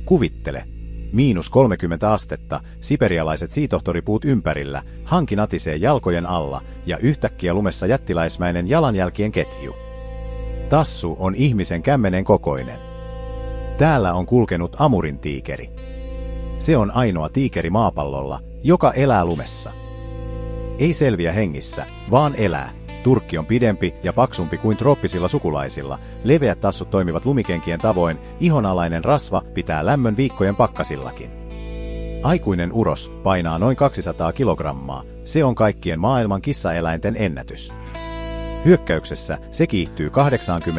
Kuvittele. -30 astetta, siperialaiset siitohtoripuut ympärillä, hanki natisee jalkojen alla ja yhtäkkiä lumessa jättiläismäinen jalanjälkien ketju. Tassu on ihmisen kämmenen kokoinen. Täällä on kulkenut Amurin tiikeri. Se on ainoa tiikeri maapallolla, joka elää lumessa. Ei selviä hengissä, vaan elää. Turkki on pidempi ja paksumpi kuin trooppisilla sukulaisilla. Leveät tassut toimivat lumikenkien tavoin, ihonalainen rasva pitää lämmön viikkojen pakkasillakin. Aikuinen uros painaa noin 200 kilogrammaa. Se on kaikkien maailman kissaeläinten ennätys. Hyökkäyksessä se kiihtyy 80